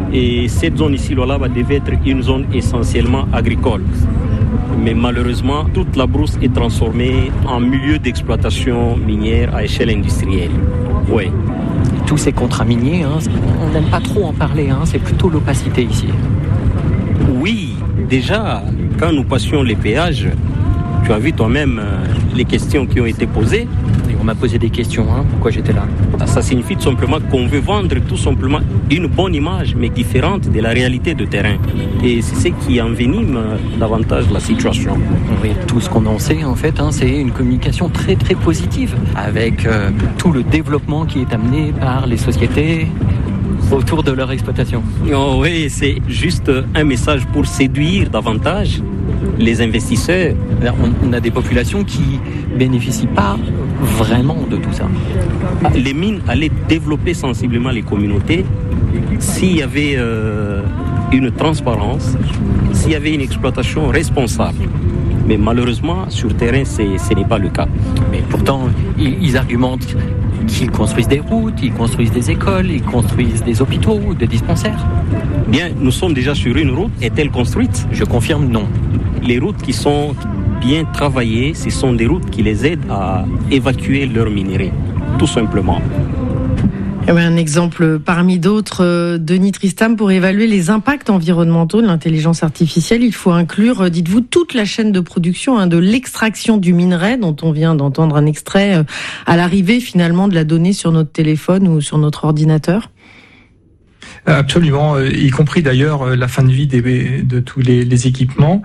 Et cette zone ici, Lualaba, devait être une zone essentiellement agricole. Mais malheureusement, toute la brousse est transformée en milieu d'exploitation minière à échelle industrielle. Oui. Tous ces contrats miniers, on n'aime pas trop en parler, c'est plutôt l'opacité ici. Oui, déjà, quand nous passions les péages, tu as vu toi-même les questions qui ont été posées. Et on m'a posé des questions, pourquoi j'étais là. Ça signifie tout simplement qu'on veut vendre tout simplement une bonne image, mais différente de la réalité de terrain. Et c'est ce qui envenime davantage la situation. Oui, tout ce qu'on en sait, en fait, c'est une communication très très positive, avec tout le développement qui est amené par les sociétés autour de leur exploitation. Oh oui, c'est juste un message pour séduire davantage les investisseurs. On a des populations qui bénéficient pas vraiment de tout ça. Les mines allaient développer sensiblement les communautés s'il y avait une transparence, s'il y avait une exploitation responsable. Mais malheureusement, sur terrain, ce n'est pas le cas. Mais pourtant, ils argumentent qu'ils construisent des routes, ils construisent des écoles, ils construisent des hôpitaux, des dispensaires. Bien, nous sommes déjà sur une route. Est-elle construite ? Je confirme, non. Les routes qui sont bien travaillées, ce sont des routes qui les aident à évacuer leurs minerais, tout simplement. Un exemple parmi d'autres, Denis Tristam, pour évaluer les impacts environnementaux de l'intelligence artificielle, il faut inclure, dites-vous, toute la chaîne de production, de l'extraction du minerai, dont on vient d'entendre un extrait, à l'arrivée finalement de la donnée sur notre téléphone ou sur notre ordinateur. Absolument, y compris d'ailleurs la fin de vie de tous les équipements.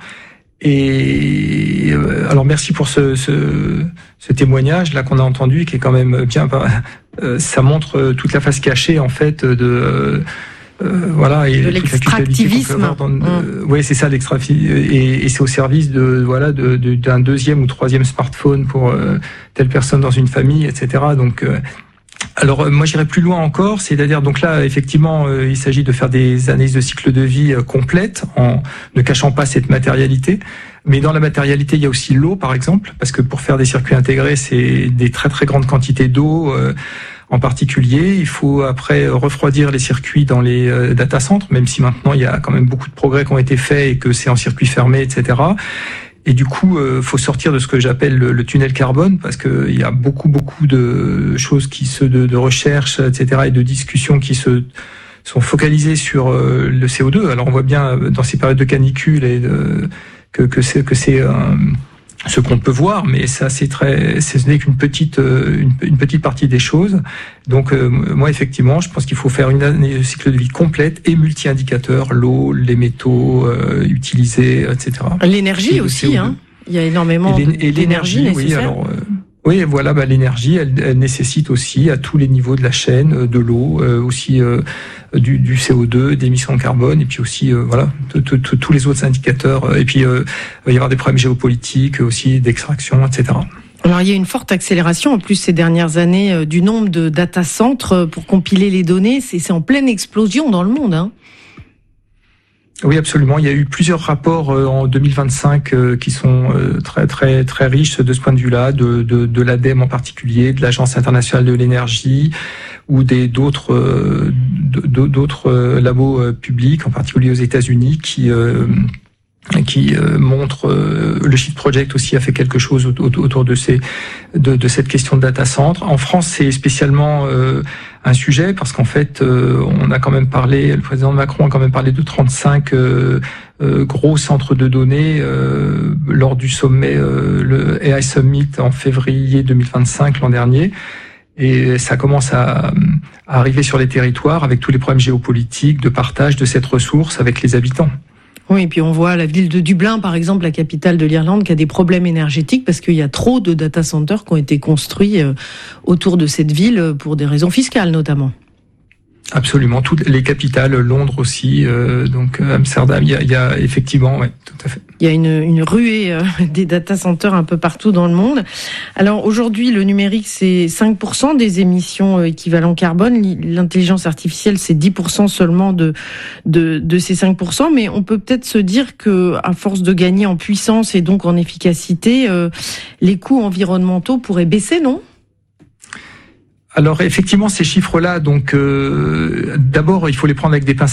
Et alors merci pour ce témoignage là qu'on a entendu, qui est quand même bien. Ça montre toute la face cachée en fait voilà, et de l'extractivisme. Oui, c'est ça, l'extractivisme, et c'est au service d'un deuxième ou troisième smartphone pour telle personne dans une famille, etc. Donc alors moi j'irais plus loin encore, c'est-à-dire donc là effectivement il s'agit de faire des analyses de cycle de vie complètes en ne cachant pas cette matérialité, mais dans la matérialité il y a aussi l'eau par exemple, parce que pour faire des circuits intégrés c'est des très très grandes quantités d'eau en particulier. Il faut après refroidir les circuits dans les data centers, même si maintenant il y a quand même beaucoup de progrès qui ont été faits et que c'est en circuit fermé, etc. Et du coup, faut sortir de ce que j'appelle le tunnel carbone, parce que il y a beaucoup de choses de recherche, etc., et de discussions qui sont focalisées sur le CO2. Alors on voit bien dans ces périodes de canicule que c'est ce qu'on peut voir, mais ça ce n'est qu'une petite partie des choses. Donc moi effectivement, je pense qu'il faut faire une année de cycle de vie complète et multi-indicateurs, l'eau, les métaux utilisés, etc. L'énergie aussi, il y a énormément d'énergie nécessaire. Oui, voilà, l'énergie, elle nécessite aussi à tous les niveaux de la chaîne, de l'eau, aussi du CO2, d'émissions de carbone, et puis aussi tous les autres indicateurs. Et puis il va y avoir des problèmes géopolitiques aussi, d'extraction, etc. Alors il y a une forte accélération en plus ces dernières années du nombre de data centers pour compiler les données. C'est en pleine explosion dans le monde. Oui, absolument. Il y a eu plusieurs rapports en 2025 qui sont très très très riches de ce point de vue-là, de l'ADEME en particulier, de l'Agence internationale de l'énergie ou d'autres labos publics, en particulier aux États-Unis, qui montre le Shift Project aussi a fait quelque chose autour de cette question de data center. En France, c'est spécialement un sujet parce qu'en fait, on a quand même parlé, le président Macron a quand même parlé de 35 gros centres de données lors du sommet, le AI Summit en février 2025 l'an dernier. Et ça commence à arriver sur les territoires avec tous les problèmes géopolitiques, de partage de cette ressource avec les habitants. Oui, et puis on voit la ville de Dublin, par exemple, la capitale de l'Irlande, qui a des problèmes énergétiques parce qu'il y a trop de data centers qui ont été construits autour de cette ville pour des raisons fiscales notamment. Absolument, toutes les capitales, Londres aussi, donc Amsterdam, il y a effectivement, ouais, tout à fait. Il y a une ruée des data centers un peu partout dans le monde. Alors aujourd'hui, le numérique, c'est 5% des émissions équivalent carbone. L'intelligence artificielle, c'est 10% seulement de ces 5%. Mais on peut peut-être se dire que, à force de gagner en puissance et donc en efficacité, les coûts environnementaux pourraient baisser, non ? Alors effectivement, ces chiffres-là, donc d'abord, il faut les prendre avec des pincettes.